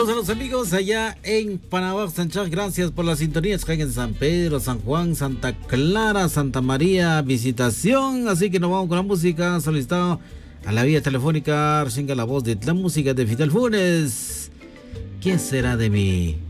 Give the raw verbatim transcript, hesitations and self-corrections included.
Saludos a los amigos allá en Panamá, Sanchás. Gracias por la sintonía. Están en San Pedro, San Juan, Santa Clara, Santa María, Visitación. Así que nos vamos con la música. Solicitado a la vía telefónica. Recién la voz de la música de Fidel Funes. ¿Qué será de mí?